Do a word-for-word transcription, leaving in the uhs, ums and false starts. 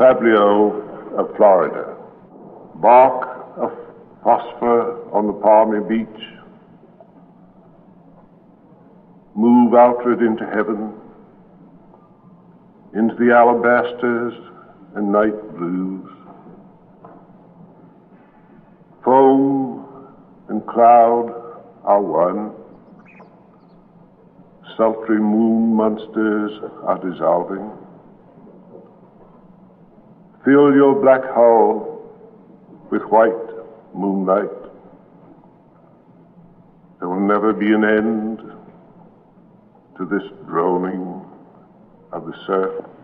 Fablio of Florida. Bark of phosphor on the palmy beach. Move outward into heaven, into the alabasters and night blues. Foam and cloud are one. Sultry moon monsters are dissolving. Fill your black hull with white moonlight. There will never be an end to this droning of the surf.